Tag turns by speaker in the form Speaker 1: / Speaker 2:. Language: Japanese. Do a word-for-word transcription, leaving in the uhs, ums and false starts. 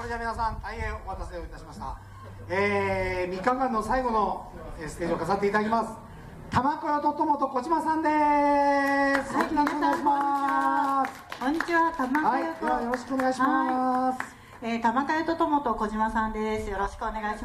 Speaker 1: れじゃ皆さん大変お待たせをいたしました。えー、みっかかんの最後のステージを飾っていただきます。玉子屋とともと小島さんです。はい、皆さんお願いします。
Speaker 2: こんにちは、玉子屋と、はい、
Speaker 1: ではよろしくお願いします。
Speaker 2: はい、えー、玉子屋とともと小島さんです。よろしくお願いします。